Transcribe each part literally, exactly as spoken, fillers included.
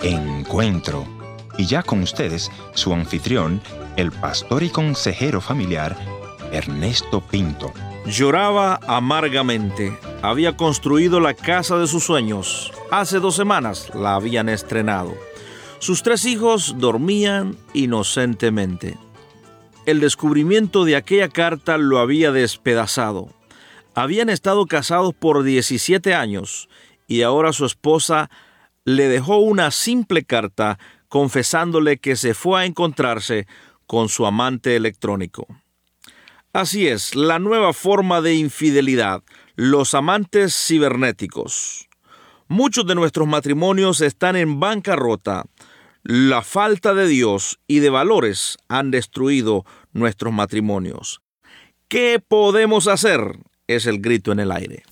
Encuentro. Y ya con ustedes, su anfitrión, el pastor y consejero familiar, Ernesto Pinto. Lloraba amargamente. Había construido la casa de sus sueños. Hace dos semanas la habían estrenado. Sus tres hijos dormían inocentemente. El descubrimiento de aquella carta lo había despedazado. Habían estado casados por diecisiete años y ahora su esposa le dejó una simple carta confesándole que se fue a encontrarse con su amante electrónico. Así es, la nueva forma de infidelidad, los amantes cibernéticos. Muchos de nuestros matrimonios están en bancarrota. La falta de Dios y de valores han destruido nuestros matrimonios. ¿Qué podemos hacer? Es el grito en el aire.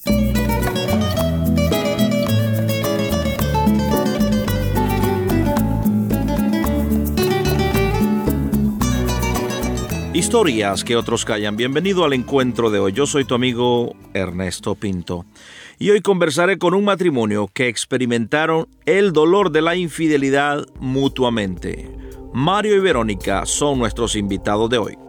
Historias que otros callan. Bienvenido al encuentro de hoy. Yo soy tu amigo Ernesto Pinto. Y hoy conversaré con un matrimonio que experimentaron el dolor de la infidelidad mutuamente. Mario y Verónica son nuestros invitados de hoy.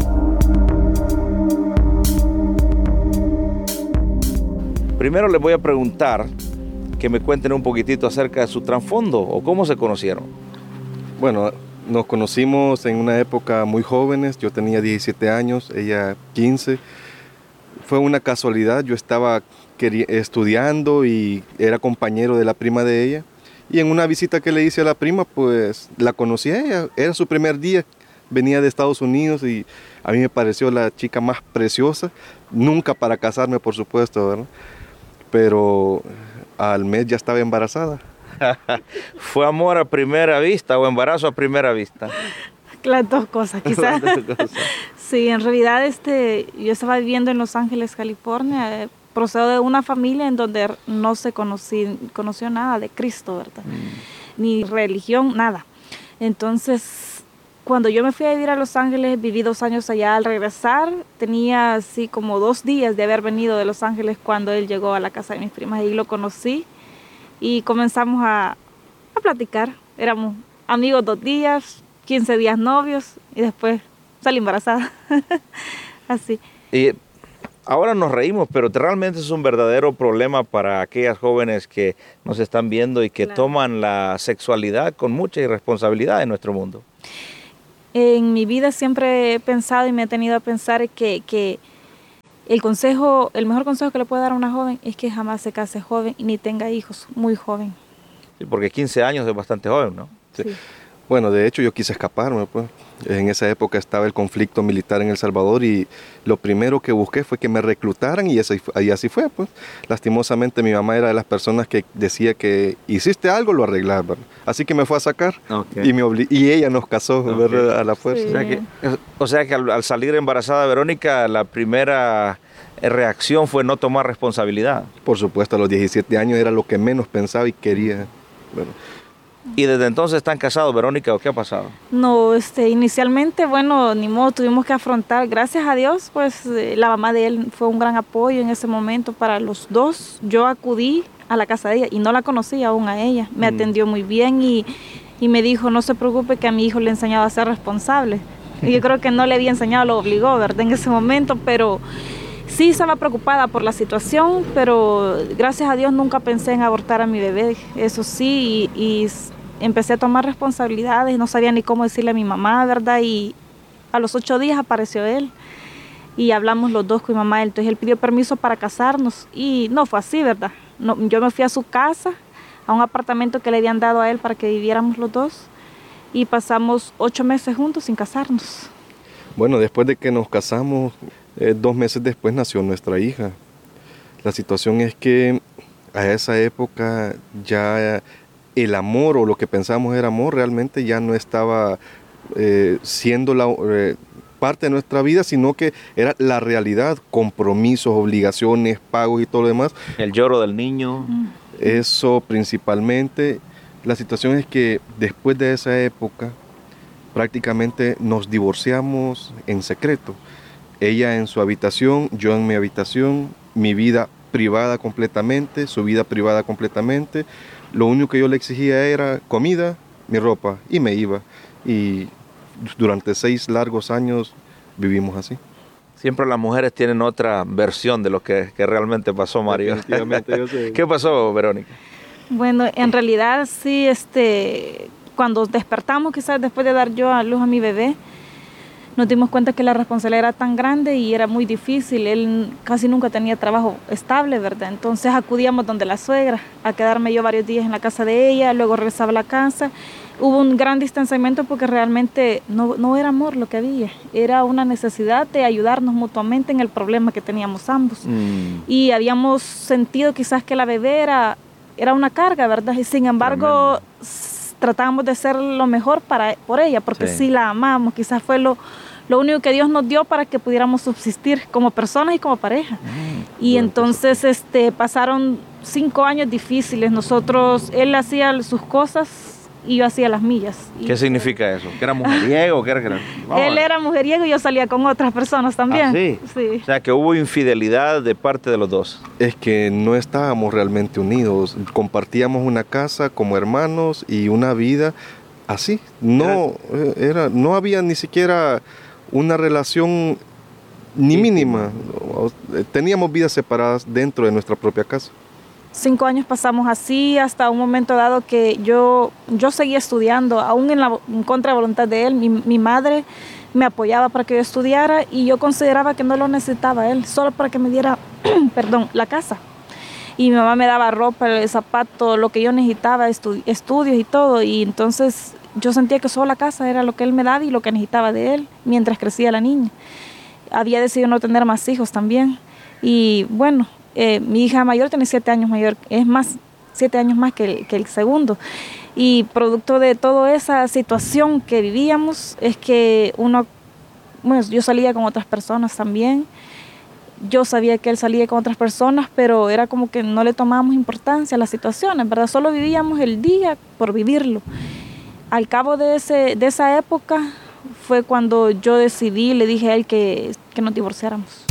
Primero les voy a preguntar que me cuenten un poquitito acerca de su trasfondo o cómo se conocieron. Bueno, nos conocimos en una época muy jóvenes. Yo tenía diecisiete años, ella quince. Fue una casualidad. Yo estaba estudiando y era compañero de la prima de ella. Y en una visita que le hice a la prima, pues la conocí a ella. Era su primer día. Venía de Estados Unidos y a mí me pareció la chica más preciosa. Nunca para casarme, por supuesto, ¿verdad? Pero al mes ya estaba embarazada. ¿Fue amor a primera vista o embarazo a primera vista? Las dos cosas, quizás. Las dos cosas. Sí, en realidad este, yo estaba viviendo en Los Ángeles, California. Eh, procedo de una familia en donde no se conocí, conoció nada de Cristo, ¿verdad? Mm. Ni religión, nada. Entonces, cuando yo me fui a vivir a Los Ángeles, viví dos años allá. Al regresar, tenía así como dos días de haber venido de Los Ángeles cuando él llegó a la casa de mis primas. Y lo conocí. Y comenzamos a, a platicar. Éramos amigos dos días, quince días novios y después salí embarazada. Así. Y ahora nos reímos, pero realmente es un verdadero problema para aquellas jóvenes que nos están viendo y que claro. toman la sexualidad con mucha irresponsabilidad en nuestro mundo. En mi vida siempre he pensado y me he tenido a pensar que... que El consejo, el mejor consejo que le puedo dar a una joven es que jamás se case joven y ni tenga hijos muy joven. Sí, porque quince años es bastante joven, ¿no? Sí. Sí. Bueno, de hecho yo quise escaparme, pues. En esa época estaba el conflicto militar en El Salvador y lo primero que busqué fue que me reclutaran y, eso, y así fue, pues. Lastimosamente mi mamá era de las personas que decía que hiciste algo, lo arreglás, ¿verdad? Así que me fue a sacar okay. y, me obli- y ella nos casó, okay. ¿verdad? A la fuerza. Sí. O sea que, o sea que al, al salir embarazada Verónica, la primera reacción fue no tomar responsabilidad. Por supuesto, a los diecisiete años era lo que menos pensaba y quería. Bueno. ¿Y desde entonces están casados, Verónica, o qué ha pasado? No, este, inicialmente, bueno, ni modo, tuvimos que afrontar, gracias a Dios, pues eh, la mamá de él fue un gran apoyo en ese momento para los dos. Yo acudí a la casa de ella y no la conocí aún a ella, me mm. atendió muy bien y, y me dijo, no se preocupe que a mi hijo le enseñaba a ser responsable. Y yo creo que no le había enseñado, lo obligó, ¿verdad? En ese momento, pero sí estaba preocupada por la situación, pero gracias a Dios nunca pensé en abortar a mi bebé, eso sí, y, y empecé a tomar responsabilidades, no sabía ni cómo decirle a mi mamá, ¿verdad? Y a los ocho días apareció él y hablamos los dos con mi mamá, entonces él pidió permiso para casarnos y no fue así, ¿verdad? No, yo me fui a su casa, a un apartamento que le habían dado a él para que viviéramos los dos y pasamos ocho meses juntos sin casarnos. Bueno, después de que nos casamos, eh, dos meses después nació nuestra hija. La situación es que a esa época ya el amor o lo que pensábamos era amor realmente ya no estaba eh, siendo la, eh, parte de nuestra vida, sino que era la realidad, compromisos, obligaciones, pagos y todo lo demás. El lloro del niño. Eso principalmente. La situación es que después de esa época prácticamente nos divorciamos en secreto. Ella en su habitación, yo en mi habitación, mi vida privada completamente, su vida privada completamente. Lo único que yo le exigía era comida, mi ropa, y me iba. Y durante seis largos años vivimos así. Siempre las mujeres tienen otra versión de lo que, que realmente pasó, Mario. Definitivamente, yo sé. ¿Qué pasó, Verónica? Bueno, en realidad sí, este, cuando despertamos, quizás después de dar yo a luz a mi bebé, nos dimos cuenta que la responsabilidad era tan grande y era muy difícil. Él casi nunca tenía trabajo estable, ¿verdad? Entonces acudíamos donde la suegra, a quedarme yo varios días en la casa de ella, luego regresaba a la casa. Hubo un gran distanciamiento porque realmente no, no era amor lo que había, era una necesidad de ayudarnos mutuamente en el problema que teníamos ambos. Mm. Y habíamos sentido quizás que la bebé era, era una carga, ¿verdad? Y sin embargo, s- tratábamos de hacer lo mejor para, por ella, porque sí, sí la amamos, quizás fue lo, lo único que Dios nos dio para que pudiéramos subsistir como personas y como pareja. Mm. Y entonces este, pasaron cinco años difíciles, nosotros, él hacía sus cosas y yo hacía las mías. ¿Qué significa eso? ¿Que era mujeriego? ¿Que era, que era... Él era mujeriego y yo salía con otras personas también. ¿Ah, sí? Sí. O sea, que hubo infidelidad de parte de los dos. Es que no estábamos realmente unidos. Compartíamos una casa como hermanos y una vida así. No, era, no había ni siquiera una relación ni mínima. Teníamos vidas separadas dentro de nuestra propia casa. Cinco años pasamos así hasta un momento dado que yo, yo seguía estudiando, aún en, la, en contra de voluntad de él. Mi, mi madre me apoyaba para que yo estudiara y yo consideraba que no lo necesitaba él, solo para que me diera perdón, la casa. Y mi mamá me daba ropa, el zapato, lo que yo necesitaba, estu, estudios y todo. Y entonces yo sentía que solo la casa era lo que él me daba y lo que necesitaba de él mientras crecía la niña. Había decidido no tener más hijos también. Y bueno, Eh, mi hija mayor tiene siete años mayor, es más, siete años más que el, que el segundo. Y producto de toda esa situación que vivíamos, es que uno, bueno, yo salía con otras personas también. Yo sabía que él salía con otras personas, pero era como que no le tomábamos importancia a las situaciones, ¿verdad? Solo vivíamos el día por vivirlo. Al cabo de, ese, de esa época fue cuando yo decidí, le dije a él que, que nos divorciáramos.